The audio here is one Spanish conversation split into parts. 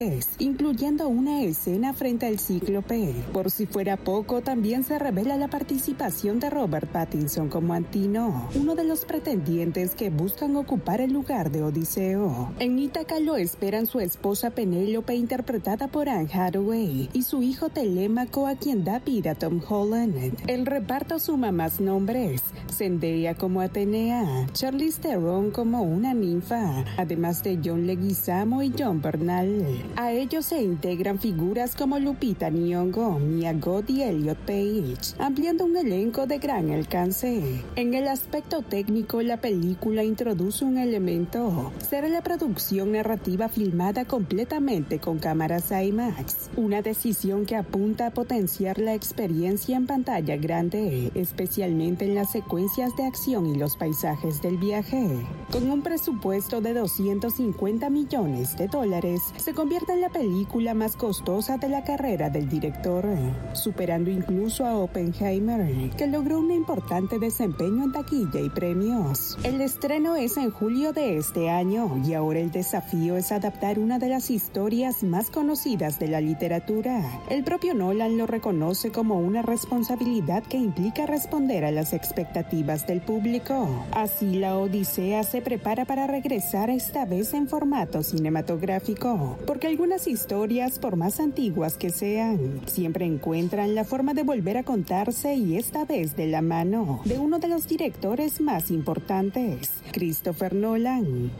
incluyendo una escena frente al Cíclope. Por si fuera poco, también se revela la participación de Robert Pattinson como Antino, uno de los pretendientes que buscan ocupar el lugar de Odiseo. En Ítaca lo esperan su esposa Penélope, interpretada por Anne Hathaway, y su hijo Telémaco, a quien da vida Tom Holland. El reparto suma más nombres: Zendaya como Atenea, Charlize Theron como una ninfa, además de John Leguizamo y Jon Bernal. A ellos se integran figuras como Lupita Nyong'o, Mia Goth y Elliot Page, ampliando un elenco de gran alcance. En el aspecto técnico, la película introduce un elemento: será la producción narrativa filmada completamente con cámaras IMAX, una decisión que apunta a potenciar la experiencia en pantalla grande, especialmente en las secuencias de acción y los paisajes del viaje. Con un presupuesto de $250 millones, se convierte en la película más costosa de la carrera del director, superando incluso a Oppenheimer, que logró un importante desempeño en taquilla y premios. El estreno es en julio de este año y ahora el desafío es adaptar una de las historias más conocidas de la literatura. El propio Nolan lo reconoce como una responsabilidad que implica responder a las expectativas del público. Así, la Odisea se prepara para regresar, esta vez en formato cinematográfico, porque algunas historias, por más antiguas que sean, siempre encuentran la forma de volver a contarse, y esta vez de la mano de uno de los directores más importantes, Christopher Nolan.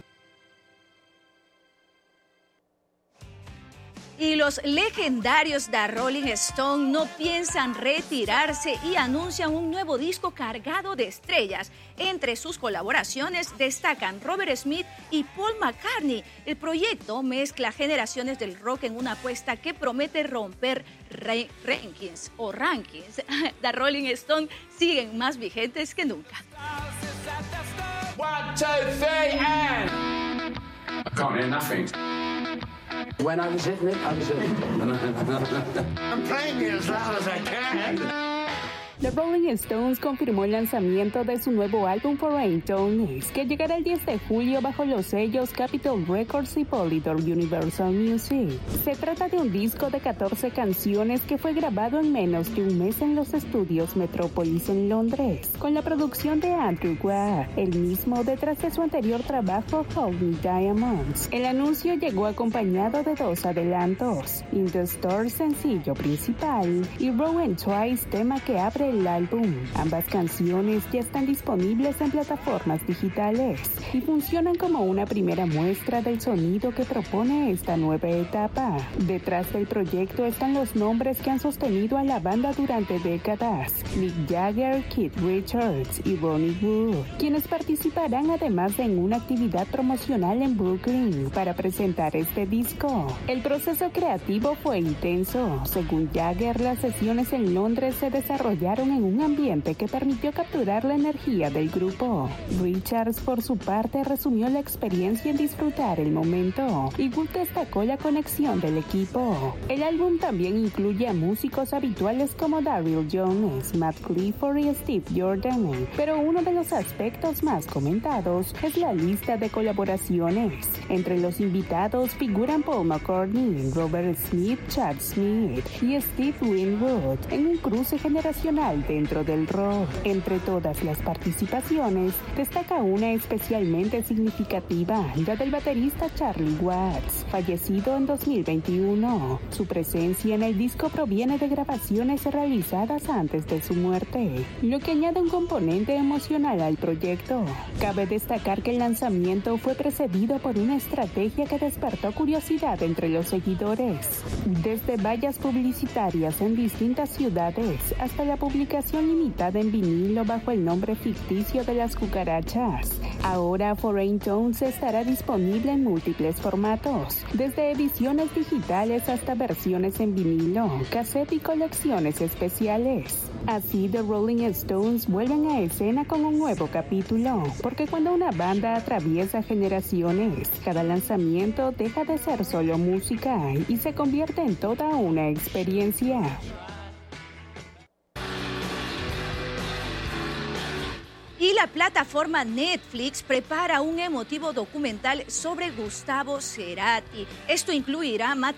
Y los legendarios The Rolling Stones no piensan retirarse y anuncian un nuevo disco cargado de estrellas. Entre sus colaboraciones destacan Robert Smith y Paul McCartney. El proyecto mezcla generaciones del rock en una apuesta que promete romper rankings. The Rolling Stones siguen más vigentes que nunca. 1, 2, 3, and... I can't hear nothing. When I was hitting it, I was hitting it. I'm playing it as loud as I can. The Rolling Stones confirmó el lanzamiento de su nuevo álbum Foreign Tones, que llegará el 10 de julio bajo los sellos Capitol Records y Polydor Universal Music. Se trata de un disco de 14 canciones que fue grabado en menos de un mes en los estudios Metropolis en Londres, con la producción de Andrew Watt, el mismo detrás de su anterior trabajo Hold Me Diamonds. El anuncio llegó acompañado de 2 adelantos: In the Store, sencillo principal, y Rowan Twice, tema que abre el álbum. Ambas canciones ya están disponibles en plataformas digitales y funcionan como una primera muestra del sonido que propone esta nueva etapa. Detrás del proyecto están los nombres que han sostenido a la banda durante décadas: Mick Jagger, Keith Richards y Ronnie Wood, quienes participarán además en una actividad promocional en Brooklyn para presentar este disco. El proceso creativo fue intenso. Según Jagger, las sesiones en Londres se desarrollaron en un ambiente que permitió capturar la energía del grupo. Richards, por su parte, resumió la experiencia en disfrutar el momento, y Wood destacó la conexión del equipo. El álbum también incluye a músicos habituales como Daryl Jones, Matt Clifford y Steve Jordan, pero uno de los aspectos más comentados es la lista de colaboraciones. Entre los invitados figuran Paul McCartney, Robert Smith, Chad Smith y Steve Winwood, en un cruce generacional dentro del rock. Entre todas las participaciones, destaca una especialmente significativa, la del baterista Charlie Watts, fallecido en 2021. Su presencia en el disco proviene de grabaciones realizadas antes de su muerte, lo que añade un componente emocional al proyecto. Cabe destacar que el lanzamiento fue precedido por una estrategia que despertó curiosidad entre los seguidores. Desde vallas publicitarias en distintas ciudades hasta la publicación limitada en vinilo bajo el nombre ficticio de Las Cucarachas. Ahora Foreign Tones estará disponible en múltiples formatos, desde ediciones digitales hasta versiones en vinilo, cassette y colecciones especiales. Así, The Rolling Stones vuelven a escena con un nuevo capítulo, porque cuando una banda atraviesa generaciones, cada lanzamiento deja de ser solo música y se convierte en toda una experiencia. Y la plataforma Netflix prepara un emotivo documental sobre Gustavo Cerati. Esto incluirá material